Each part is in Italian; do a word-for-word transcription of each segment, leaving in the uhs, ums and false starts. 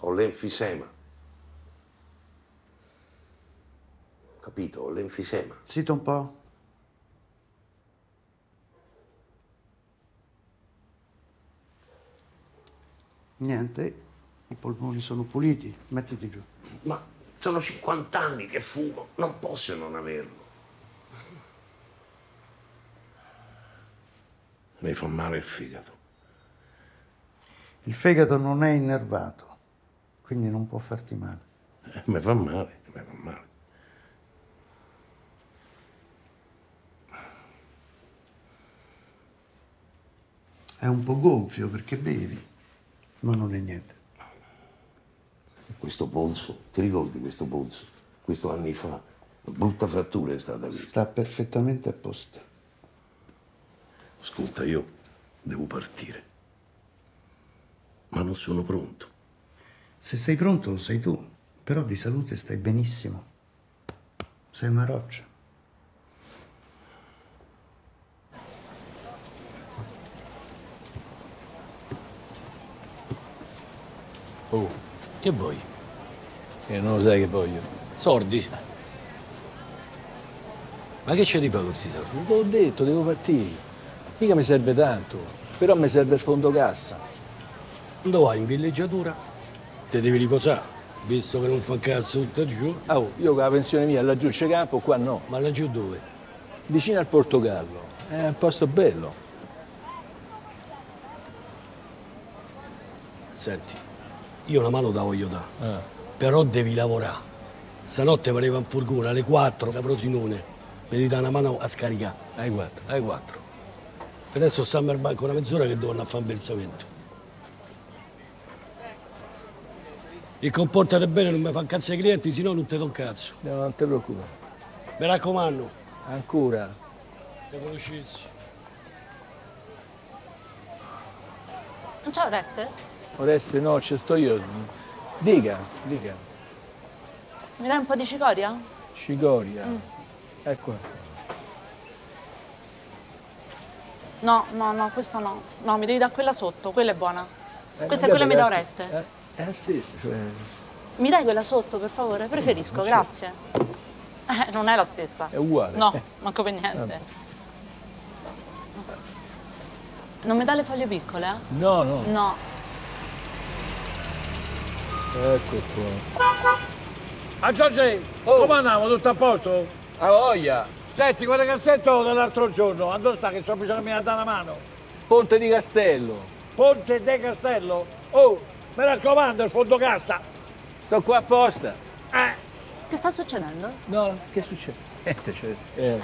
ho l'enfisema. Capito? Ho l'enfisema. Zitto un po'. Niente, i polmoni sono puliti, mettiti giù. Ma sono cinquanta anni che fumo, non posso non averlo. Mi fa male il fegato. Il fegato non è innervato, quindi non può farti male. Eh, mi fa male, mi fa male. È un po' gonfio perché bevi, ma non è niente. Questo polso, ti ricordi questo polso? Questo anni fa, una brutta frattura è stata questa. Sta perfettamente a posto. Ascolta, io devo partire, ma non sono pronto. Se sei pronto lo sei tu, però di salute stai benissimo. Sei una roccia. Oh, che vuoi? Che non lo sai che voglio. Sordi? Ma che c'è di fare con questi soldi? Te l'ho detto, devo partire. Mica mi serve tanto, però mi serve il fondo cassa. Dove vai, in villeggiatura? Te devi riposare, visto che non fa cazzo tutto giù. Ah, oh, io con la pensione mia laggiù c'è campo, qua no. Ma laggiù dove? Vicino al Portogallo. È un posto bello. Senti, io una mano te la voglio dare, Ah. però devi lavorare. Stanotte pareva un furgone alle quattro da Frosinone, mi dà una mano a scaricare. Hai quattro. Alle quattro. Adesso stiamo al banco una mezz'ora che devono fare un versamento. E comportate bene, non mi fa cazzo ai clienti, sennò non te do un cazzo. No, non ti preoccupare. Mi raccomando, Ancora. te conoscessi. Non c'è Oreste? Oreste no, ci sto io. Dica, dica. Mi dai un po' di cicoria? Cicoria. Mm. Ecco. No, no, no, questa no. No, mi devi dare quella sotto, quella è buona. Eh, Questa è quella che mi dà Oreste. Eh, eh sì, sì. Mi dai quella sotto, per favore? Preferisco, grazie. Eh, non è la stessa. È uguale. No, manco per niente. Non mi dà le foglie piccole, eh? No, no. No. Ecco qua. A Giorgi, Oh. come andiamo? Tutto a posto? A voglia. Senti, quel cassetto dell'altro giorno, dove sta che c'ho bisogno di dare una mano? Ponte di Castello. Ponte de Castello? Oh, mi raccomando, il fondo cassa. Sto qua apposta. Eh, Che sta succedendo? No, che succede? Niente, cioè, eh.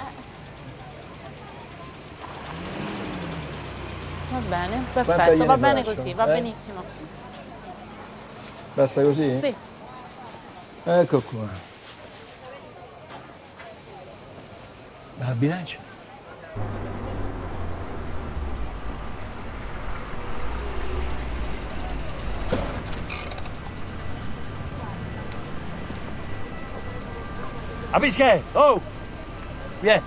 Va bene, Quanta perfetto, gliene va bene faccio? così, va Eh? benissimo così. Basta così? Sì. Ecco qua. La bilancia? a Biscay, oh! Vieni.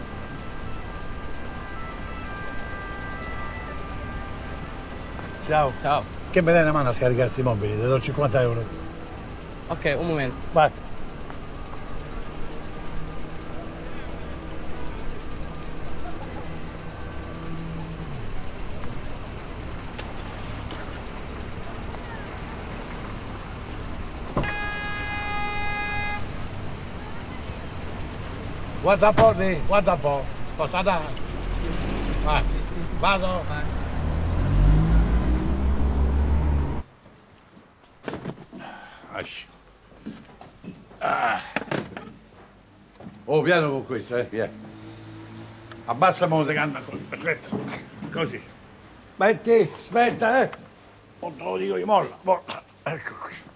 Ciao. Ciao. Che mi dai una mano a scaricare questi mobili? Ti do cinquanta euro. Ok, un momento. Vai. Guarda un po' lì, guarda un po'. Posso andare? Vai. Vado. Ah. Oh, piano con questo, eh, vieni. Abbassa la montecanna, aspetta, così. Metti, aspetta, eh. Non te lo dico io, molla, molla. Ecco qui.